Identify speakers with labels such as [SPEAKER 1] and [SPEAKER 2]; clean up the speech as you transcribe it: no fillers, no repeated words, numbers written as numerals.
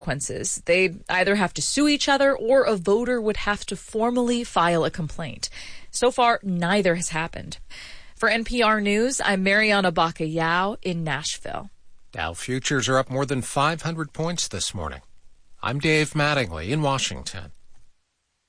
[SPEAKER 1] consequences. They'd either have to sue each other or a voter would have to formally file a complaint. So far, neither has happened. For NPR News, I'm Mariana Bacallao in Nashville.
[SPEAKER 2] Dow futures are up more than 500 points this morning. I'm Dave Mattingly in Washington.